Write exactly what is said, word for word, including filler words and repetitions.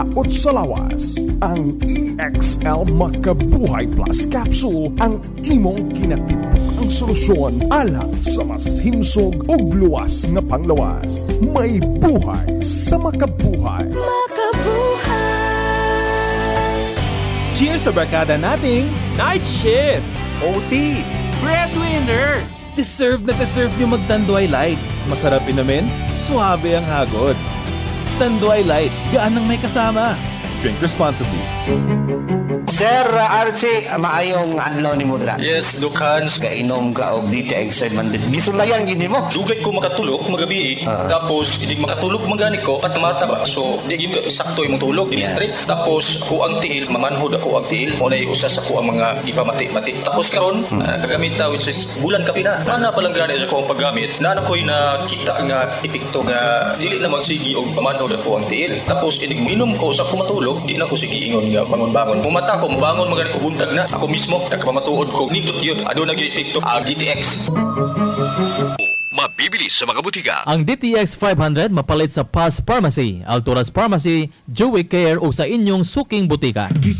At sa lawas, ang E X L Makabuhay Plus Capsule ang imong kinatibuk ang solusyon alang sa mas himsog ug luwas nga panglawas. May buhay sa makabuhay. Makabuhay! Cheers sa barkada nating Night Shift! O T! Breadwinner! Deserve na deserve nyo mag-Tanduay Light. Masarap inamin, suabe ang hagod. Tanduay Light, gaan ng may kasama. Drink responsibly. Sir Archie, maayong adlaw ni Mudra. Yes, Lucans. Kainom ka og D T X seven hundred. Gisulayan gini mo. Dugay ko makatulog magabi. Ah. Tapos hindi makatulog magani ko patamata ba. So di gyud sakto imong tulog, Yeah. straight. Tapos ako ang tiil, mamanhod ako ang tiil. Mo na usa sa ko ang mga ipamati-mati. Tapos karon Hmm. uh, kagamit ta which is bulan ka pina. Ana pa lang gani sa ko ang paggamit. Na ano ko'y nakita nga epekto nga dili na magsigi og pamanhod ako ang tiil. Tapos inig minom ko sa ko matulog, di na ko sige ingon nga bangon-bangon. Pumata ko bangon magani ko buntag na. Ako mismo nagpamatuod ko nindot yun. Ado na gyud epekto ang D T X. Mabibili sa mga butika. Ang D T X five hundred mapalit sa Paz Pharmacy, Alturas Pharmacy, Joey Care o sa inyong suking butika.